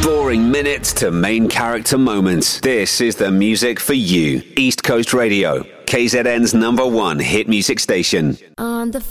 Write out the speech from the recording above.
Boring minutes to main character moments. This is the music for you. East Coast Radio, KZN's #1 hit music station. On the